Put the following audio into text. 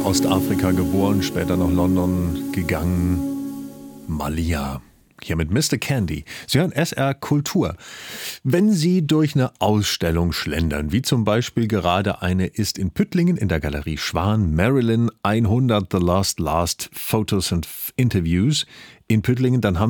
Ostafrika geboren, später nach London gegangen. Malia. Hier mit Mr. Candy. Sie hören SR Kultur. Wenn Sie durch eine Ausstellung schlendern, wie zum Beispiel gerade eine ist in Püttlingen in der Galerie Schwan, Marilyn 100 The Last Photos and Interviews in Püttlingen, dann haben